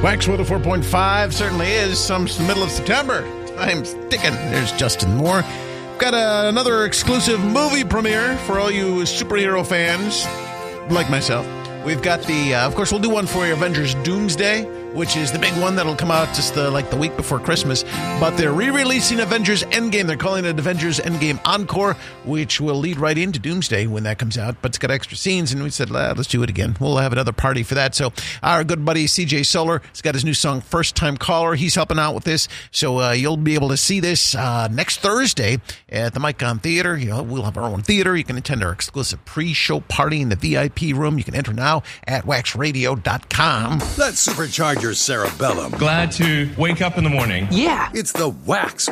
Wax 104.5 certainly is. Some middle of September. Time's ticking. There's Justin Moore. We've got another exclusive movie premiere for all you superhero fans like myself. We've got the, of course, we'll do one for you, Avengers Doomsday, which is the big one that'll come out just the week before Christmas. But they're re-releasing Avengers Endgame. They're calling it Avengers Endgame Encore, which will lead right into Doomsday when that comes out. But it's got extra scenes, and we said, let's do it again. We'll have another party for that. So our good buddy CJ Solar has got his new song, First Time Caller. He's helping out with this. So you'll be able to see this next Thursday at the Micon Theater. We'll have our own theater. You can attend our exclusive pre-show party in the VIP room. You can enter now at waxradio.com. Let's supercharge your cerebellum. Glad to wake up in the morning. Yeah. It's the Wax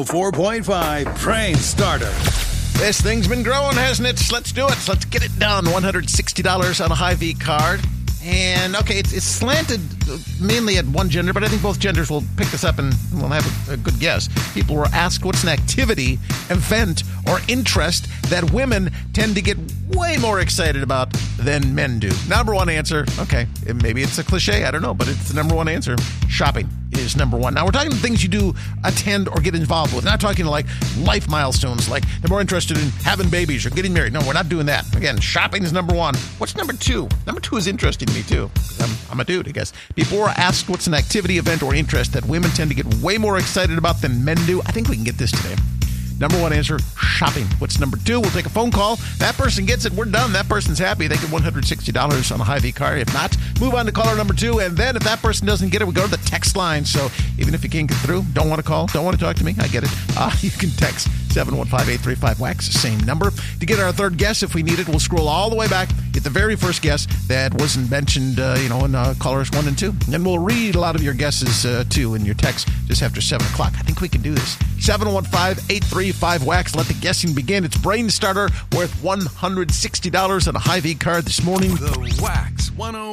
104.5 Train Starter. This thing's been growing, hasn't it? Let's do it. Let's get it done. $160 on a Hy-Vee card. And, okay, it's slanted mainly at one gender, but I think both genders will pick this up and we'll have a good guess. People were asked what's an activity, event, or interest that women tend to get way more excited about than men do. Number one answer, okay, maybe it's a cliche, I don't know, but it's the number one answer. Shopping is number one. Now, we're talking things you do attend or get involved with. Not talking like life milestones, like they're more interested in having babies or getting married. No, we're not doing that. Again, shopping is number one. What's number two? Number two is interesting to me, too. I'm a dude, I guess. People were asked what's an activity, event, or interest that women tend to get way more excited about than men do. I think we can get this today. Number one answer, shopping. What's number two? We'll take a phone call. That person gets it. We're done. That person's happy. They get $160 on a Hy-Vee card. If not, move on to caller number two. And then if that person doesn't get it, we go to the text line. So even if you can't get through, don't want to call, don't want to talk to me, I get it. You can text 715-835-WAX, same number. To get our third guess, if we need it, we'll scroll all the way back, get the very first guess that wasn't mentioned, in callers 1 and 2. And we'll read a lot of your guesses, too, in your text just after 7 o'clock. I think we can do this. 715-835-WAX. Let the guessing begin. It's Brain Starter worth $160 on a Hy-Vee card this morning. The Wax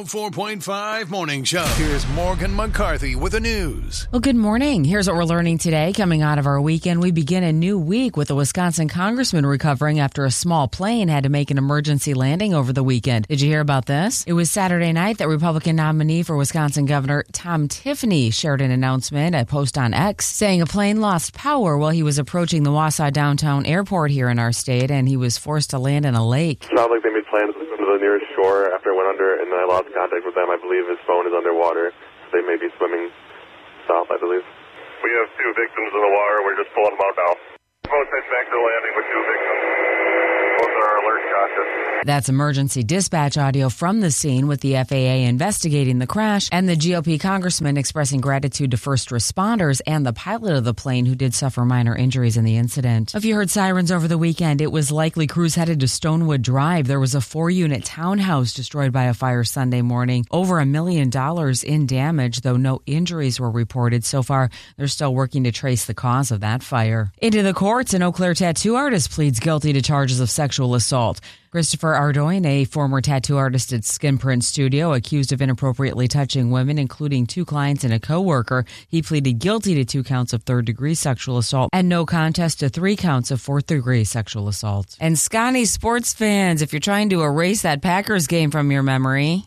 104.5 Morning Show. Here's Morgan McCarthy with the news. Well, good morning. Here's what we're learning today. Coming out of our weekend, we begin a new week with a Wisconsin congressman recovering after a small plane had to make an emergency landing over the weekend. Did you hear about this? It was Saturday night that Republican nominee for Wisconsin Governor Tom Tiffany shared an announcement, a post on X, saying a plane lost power while he was approaching the Wausau downtown airport here in our state, and he was forced to land in a lake. It sounds like they made plans to go to the nearest shore after I went under, and then I lost contact with them. I believe his phone is underwater. They may be swimming south, I believe. We have 2 victims in the water. We're just pulling them out now. Both head back to the landing with 2 victims. Both are alert conscious. That's emergency dispatch audio from the scene with the FAA investigating the crash and the GOP congressman expressing gratitude to first responders and the pilot of the plane who did suffer minor injuries in the incident. If you heard sirens over the weekend, it was likely crews headed to Stonewood Drive. There was a 4-unit townhouse destroyed by a fire Sunday morning. Over $1 million in damage, though no injuries were reported. So far, they're still working to trace the cause of that fire. Into the courts, an Eau Claire tattoo artist pleads guilty to charges of sexual assault. Christopher Ardoin, a former tattoo artist at Skin Print Studio, accused of inappropriately touching women, including 2 clients and a coworker. He pleaded guilty to 2 counts of third-degree sexual assault and no contest to 3 counts of fourth-degree sexual assault. And Scotty sports fans, if you're trying to erase that Packers game from your memory,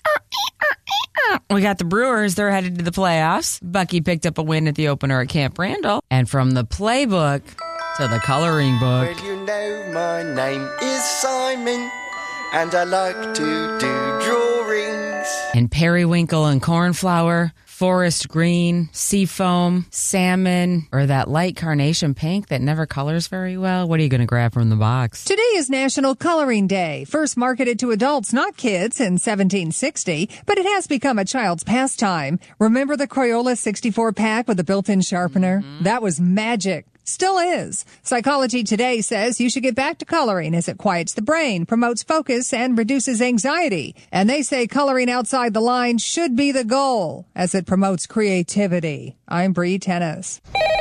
we got the Brewers. They're headed to the playoffs. Bucky picked up a win at the opener at Camp Randall. And from the playbook to the coloring book. Well, you know my name is Simon, and I like to do drawings. And periwinkle and cornflower, forest green, seafoam, salmon, or that light carnation pink that never colors very well. What are you going to grab from the box? Today is National Coloring Day, first marketed to adults, not kids, in 1760, but it has become a child's pastime. Remember the Crayola 64 pack with a built-in sharpener? That was magic. Still is. Psychology Today says you should get back to coloring as it quiets the brain, promotes focus, and reduces anxiety. And they say coloring outside the line should be the goal as it promotes creativity. I'm Bree Tennis.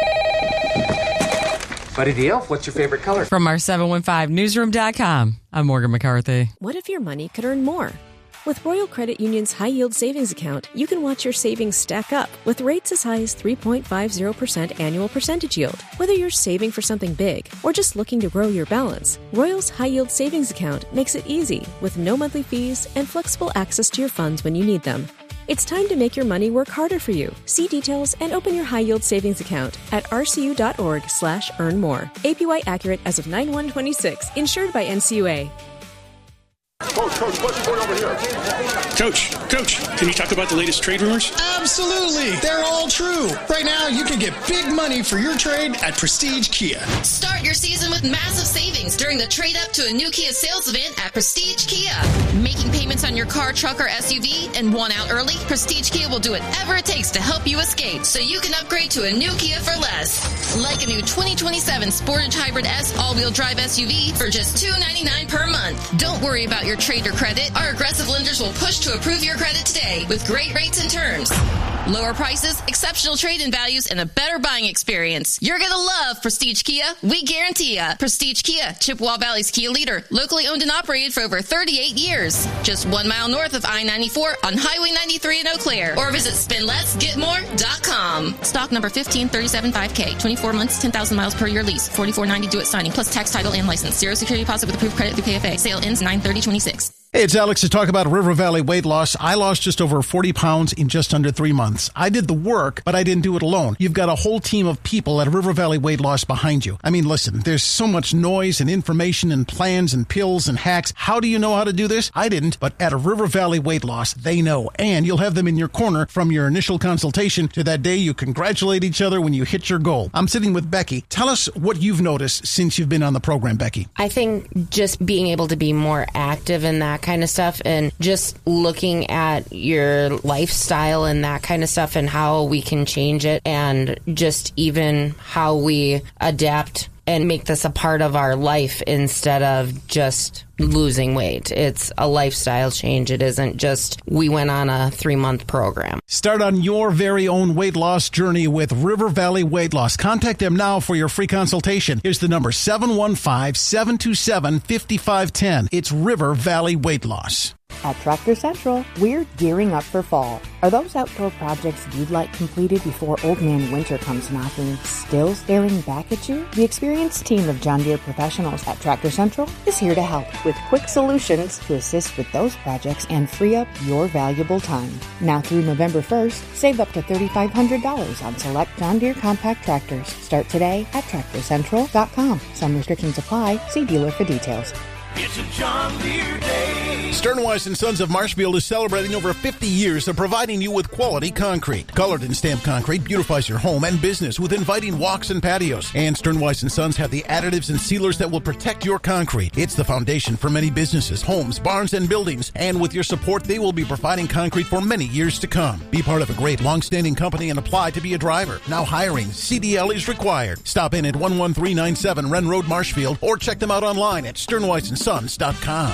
Buddy the Elf, what's your favorite color? From our 715newsroom.com, I'm Morgan McCarthy. What if your money could earn more? With Royal Credit Union's high-yield savings account, you can watch your savings stack up with rates as high as 3.50% annual percentage yield. Whether you're saving for something big or just looking to grow your balance, Royal's high-yield savings account makes it easy with no monthly fees and flexible access to your funds when you need them. It's time to make your money work harder for you. See details and open your high-yield savings account at rcu.org/earnmore. APY accurate as of 9/1/26. Insured by NCUA. Coach, what's going over here? Coach, can you talk about the latest trade rumors? Absolutely. They're all true. Right now, you can get big money for your trade at Prestige Kia. Start your season with massive savings during the trade up to a new Kia sales event at Prestige Kia. Making payments on your car, truck, or SUV and want out early? Prestige Kia will do whatever it takes to help you escape so you can upgrade to a new Kia for less. Like a new 2027 Sportage Hybrid S all-wheel drive SUV for just $299 per month. Don't worry about your trade or credit. Our aggressive lenders will push to approve your credit today with great rates and terms. Lower prices, exceptional trade-in values, and a better buying experience. You're going to love Prestige Kia. We guarantee ya. Prestige Kia, Chippewa Valley's Kia leader. Locally owned and operated for over 38 years. Just 1 mile north of I-94 on Highway 93 in Eau Claire. Or visit spendlessgetmore.com. Stock number 15375K. 24 months, 10,000 miles per year lease. $44.90 due at signing, plus tax, title, and license. Zero security deposit with approved credit through KFA. Sale ends 9/30/26. Hey, it's Alex to talk about River Valley weight loss. I lost just over 40 pounds in just under 3 months. I did the work, but I didn't do it alone. You've got a whole team of people at River Valley Weight Loss behind you. I mean, listen, there's so much noise and information and plans and pills and hacks. How do you know how to do this? I didn't, but at River Valley Weight Loss, they know. And you'll have them in your corner from your initial consultation to that day you congratulate each other when you hit your goal. I'm sitting with Becky. Tell us what you've noticed since you've been on the program, Becky. I think just being able to be more active and that kind of stuff, and just looking at your lifestyle and that kind of stuff and how we can change it, and just even how we adapt and make this a part of our life instead of just losing weight. It's a lifestyle change. It isn't just we went on a 3-month program. Start on your very own weight loss journey with River Valley Weight Loss. Contact them now for your free consultation. Here's the number, 715-727-5510. It's River Valley Weight Loss. At Tractor Central, we're gearing up for fall. Are those outdoor projects you'd like completed before Old Man Winter comes knocking still staring back at you? The experienced team of John Deere professionals at Tractor Central is here to help with quick solutions to assist with those projects and free up your valuable time. Now through November 1st, save up to $3,500 on select John Deere compact tractors. Start today at TractorCentral.com. Some restrictions apply. See dealer for details. It's a John Deere day. Sternwise & Sons of Marshfield is celebrating over 50 years of providing you with quality concrete. Colored and stamped concrete beautifies your home and business with inviting walks and patios. And Sternwise & Sons have the additives and sealers that will protect your concrete. It's the foundation for many businesses, homes, barns, and buildings. And with your support, they will be providing concrete for many years to come. Be part of a great long-standing company and apply to be a driver. Now hiring. CDL is required. Stop in at 11397 Wren Road, Marshfield, or check them out online at sternwiseandsons.com.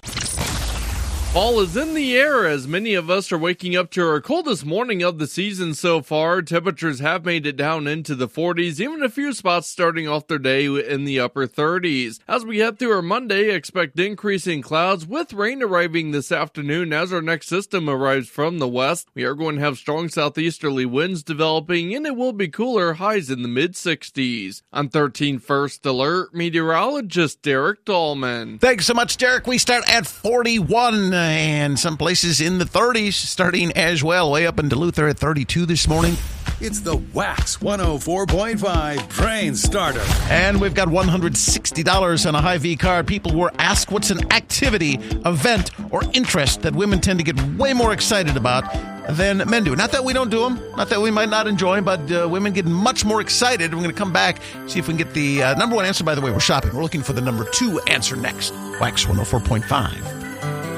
Fall is in the air as many of us are waking up to our coldest morning of the season so far. Temperatures have made it down into the 40s, even a few spots starting off their day in the upper 30s. As we head through our Monday, expect increasing clouds with rain arriving this afternoon as our next system arrives from the west. We are going to have strong southeasterly winds developing, and it will be cooler, highs in the mid-60s. I'm 13 First Alert meteorologist Derek Dahlman. Thanks so much, Derek. We start at 41. And some places in the 30s starting as well. Way up in Duluth, they're at 32 this morning. It's the Wax 104.5 Train Starter. And we've got $160 on a Hy-Vee card. People were asked what's an activity, event, or interest that women tend to get way more excited about than men do. Not that we don't do them, not that we might not enjoy them, but women get much more excited. We're going to come back, see if we can get the number one answer. By the way, we're shopping. We're looking for the number 2 answer next. Wax 104.5.